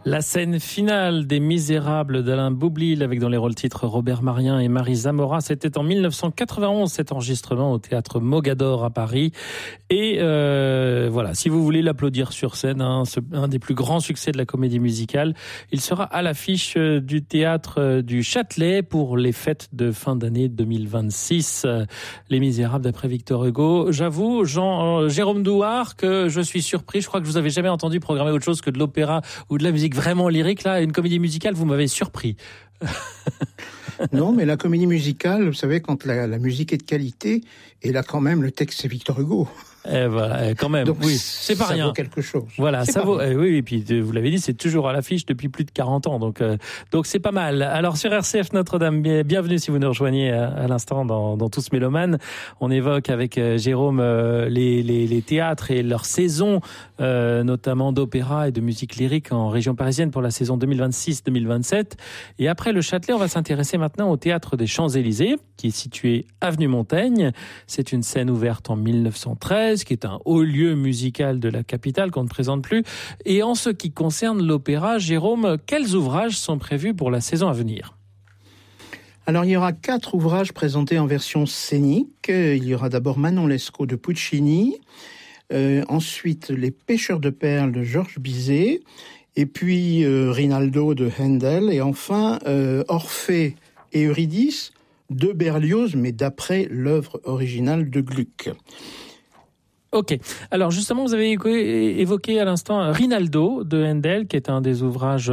La scène finale des Misérables d'Alain Boublil avec dans les rôles titres Robert Marien et Marie Zamora. C'était en 1991 cet enregistrement au théâtre Mogador à Paris. Et voilà, si vous voulez l'applaudir sur scène, un des plus grands succès de la comédie musicale, il sera à l'affiche du théâtre du Châtelet pour les fêtes de fin d'année 2026. Les Misérables d'après Victor Hugo. J'avoue, Jérôme Douard, que je suis surpris. Je crois que je vous avais jamais entendu programmer autre chose que de l'opéra ou de la musique vraiment lyrique. Là, une comédie musicale, vous m'avez surpris. Non, mais la comédie musicale, vous savez, quand la musique est de qualité, et là quand même, le texte c'est Victor Hugo. Et voilà, quand même. Donc, oui, c'est pas rien. Ça vaut quelque chose. Voilà, ça vaut. Oui, et puis vous l'avez dit, c'est toujours à l'affiche depuis plus de 40 ans, donc c'est pas mal. Alors sur RCF Notre-Dame, bienvenue si vous nous rejoignez à l'instant dans Tous Mélomanes. On évoque avec Jérôme les théâtres et leur saison, notamment d'opéra et de musique lyrique en région parisienne pour la saison 2026-2027. Et après le Châtelet, on va s'intéresser maintenant au théâtre des Champs-Élysées, qui est situé avenue Montaigne. C'est une scène ouverte en 1913. Qui est un haut lieu musical de la capitale qu'on ne présente plus. Et en ce qui concerne l'opéra, Jérôme, quels ouvrages sont prévus pour la saison à venir ? Alors, il y aura 4 ouvrages présentés en version scénique. Il y aura d'abord Manon Lescaut de Puccini, ensuite Les Pêcheurs de perles de Georges Bizet, et puis Rinaldo de Handel, et enfin Orphée et Eurydice de Berlioz, mais d'après l'œuvre originale de Gluck. Ok. Alors justement, vous avez évoqué à l'instant Rinaldo de Handel, qui est un des ouvrages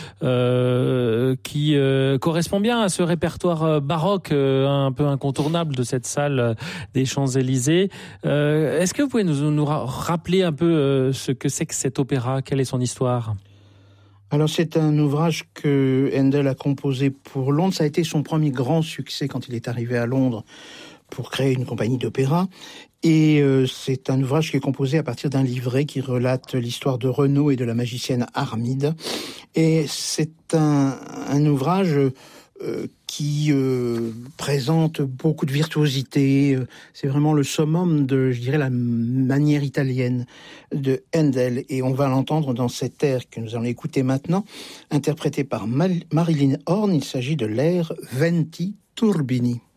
qui correspond bien à ce répertoire baroque un peu incontournable de cette salle des Champs-Élysées. Est-ce que vous pouvez nous rappeler un peu ce que c'est que cet opéra ? Quelle est son histoire ? Alors c'est un ouvrage que Handel a composé pour Londres. Ça a été son premier grand succès quand il est arrivé à Londres pour créer une compagnie d'opéra. Et c'est un ouvrage qui est composé à partir d'un livret qui relate l'histoire de Renaud et de la magicienne Armide. Et c'est un ouvrage qui présente beaucoup de virtuosité. C'est vraiment le summum de, je dirais, la manière italienne de Handel. Et on va l'entendre dans cet air que nous allons écouter maintenant, interprété par Marilyn Horne. Il s'agit de l'air Venti Turbini.